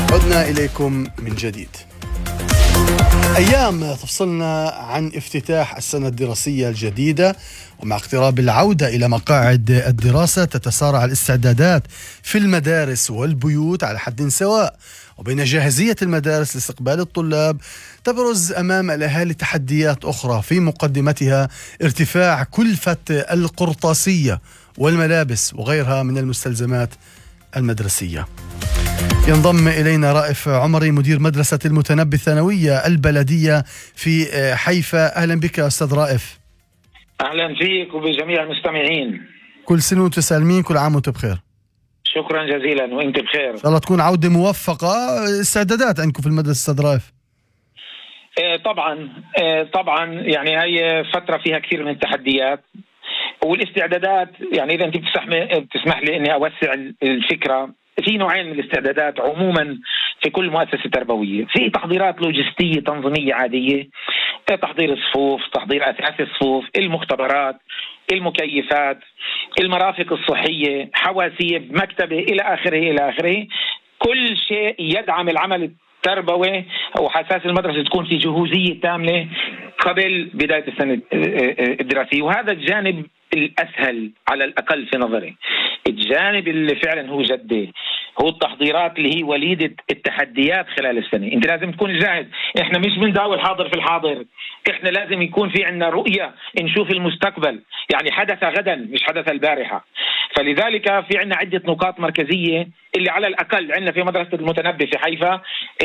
عدنا إليكم من جديد. أيام تفصلنا عن افتتاح السنة الدراسية الجديدة، ومع اقتراب العودة إلى مقاعد الدراسة تتسارع الاستعدادات في المدارس والبيوت على حد سواء، وبين جاهزية المدارس لاستقبال الطلاب تبرز أمام الأهالي تحديات أخرى، في مقدمتها ارتفاع كلفة القرطاسية والملابس وغيرها من المستلزمات المدرسية. ينضم إلينا رائف عمري مدير مدرسة المتنبي الثانوية البلدية في حيفا. أهلا بك أستاذ رائف. أهلا فيك وبجميع المستمعين. كل سنة وأنتم سالمين، كل عام وأنتم بخير. شكرا جزيلا وأنت بخير. إن شاء الله تكون عودة موفقة. استعدادات عندكم في المدرسة أستاذ رائف؟ طبعا يعني هي فترة فيها كثير من التحديات والاستعدادات. يعني إذا أنت بتسمح لي أني أوسع الفكرة، في نوعين من الاستعدادات عموما في كل مؤسسة تربوية. في تحضيرات لوجستية تنظيمية عادية، تحضير الصفوف، تحضير أثاث الصفوف، المختبرات، المكيفات، المرافق الصحية، حواسيب، مكتبة، إلى آخره. كل شيء يدعم العمل التربوي وحساس المدرسة تكون في جهوزية تامة قبل بداية السنة الدراسية. وهذا الجانب الأسهل على الأقل في نظري. الجانب اللي فعلا هو جدي هو التحضيرات اللي هي وليدة التحديات خلال السنة. انت لازم تكون جاهز. احنا مش بنداوي الحاضر في الحاضر، احنا لازم يكون في عندنا رؤية نشوف المستقبل. يعني حدث غدا مش حدث البارحة. فلذلك في عندنا عدة نقاط مركزية اللي على الأقل عندنا في مدرسة المتنبي في حيفا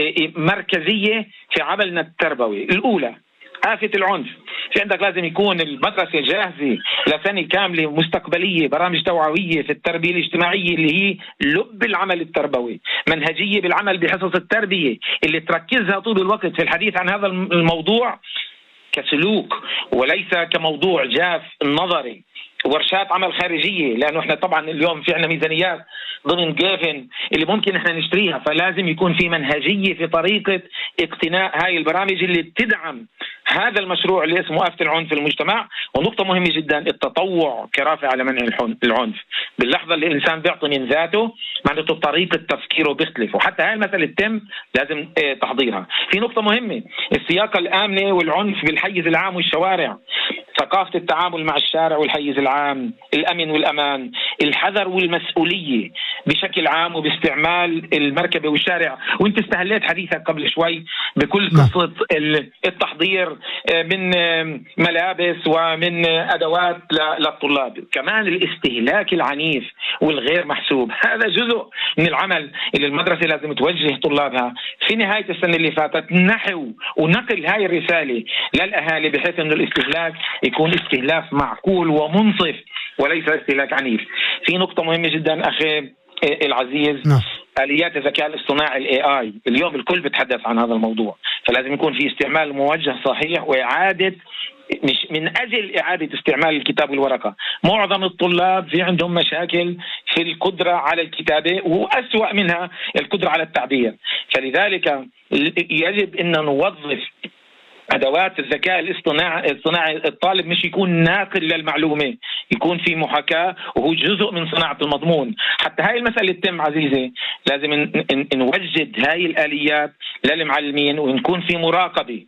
مركزية في عملنا التربوي. الأولى آفة العنف. في عندك لازم يكون المدرسة جاهزة لسنة كاملة مستقبلية، برامج توعوية في التربية الاجتماعية اللي هي لب العمل التربوي، منهجية بالعمل بحصص التربية اللي تركزها طول الوقت في الحديث عن هذا الموضوع كسلوك وليس كموضوع جاف النظري. ورشات عمل خارجية، لأنه احنا طبعا اليوم في عنا ميزانيات ضمن جيفن اللي ممكن احنا نشتريها، فلازم يكون في منهجية في طريقة اقتناء هاي البرامج اللي بتدعم هذا المشروع اللي اسمه آفة العنف في المجتمع. ونقطة مهمة جدا التطوع كرافع على منع العنف. باللحظة اللي الإنسان بيعطي من ذاته معناته طريقة تفكيره بيختلف، وحتى هاي المسألة تتم لازم تحضيرها. في نقطة مهمة السياقة الآمنة والعنف بالحيز العام والشوارع، ثقافة التعامل مع الشارع والحيز العام، الأمن والأمان، الحذر والمسؤولية بشكل عام وباستعمال المركبة والشارع. وانت استهليت حديثك قبل شوي بكل قصة التحضير من ملابس ومن أدوات للطلاب. كمان الاستهلاك العنيف والغير محسوب هذا جزء من العمل اللي المدرسة لازم توجه طلابها في نهاية السنة اللي فاتت نحو ونقل هاي الرسالة للأهالي بحيث أنه الاستهلاك يكون استهلاك معقول ومنصف وليس استهلاك عنيف. في نقطة مهمة جدا أخي العزيز، آليات الذكاء الاصطناعي AI. اليوم الكل بتحدث عن هذا الموضوع، فلازم يكون في استعمال موجه صحيح وإعادة، مش من أجل إعادة استعمال الكتاب والورقة. معظم الطلاب في عندهم مشاكل في القدرة على الكتابة وأسوأ منها القدرة على التعبير. فلذلك يجب أن نوظف أدوات الذكاء الاصطناعي. الطالب مش يكون ناقل للمعلومة، يكون في محاكاة وهو جزء من صناعة المضمون. حتى هاي المسألة تتم عزيزي لازم نوجد هاي الآليات للمعلمين ونكون في مراقبة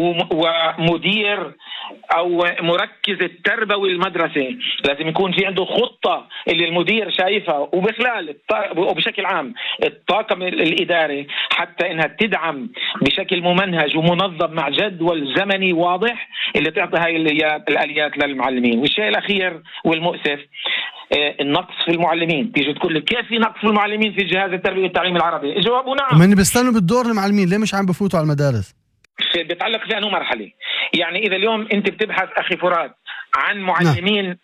ومدير أو مركز التربوي المدرسة لازم يكون في عنده خطة اللي المدير شايفها وبخلال وبشكل عام الطاقم الإداري حتى إنها تدعم بشكل ممنهج ومنظم مع جدول زمني واضح اللي تعطي هاي الآليات للمعلمين. والشيء الأخير والمؤسف النقص في المعلمين. تيجي تقول لك كيف في نقص في المعلمين في جهاز التربية والتعليم العربي؟ جوابه نعم. من بيستنوا بالدور المعلمين ليه مش عم بفوتوا على المدارس؟ بيتعلق في أنه مرحلة. يعني إذا اليوم أنت بتبحث أخي فراد عن معلمين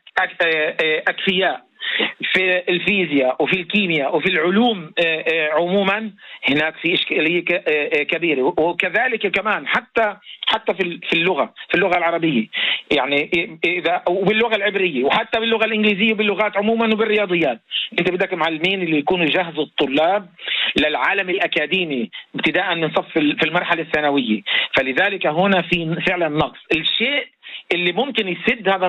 أكفياء في الفيزياء وفي الكيمياء وفي العلوم عموما، هناك في إشكالية كبيرة. وكذلك كمان حتى في اللغة العربية، يعني إذا وباللغة العبرية وحتى باللغة الإنجليزية وباللغات عموما وبالرياضيات. أنت بدك معلمين اللي يكونوا يجهزوا الطلاب للعالم الأكاديمي ابتداء من صف في المرحلة الثانوية. فلذلك هنا في فعلا نقص. الشيء اللي ممكن يسد هذا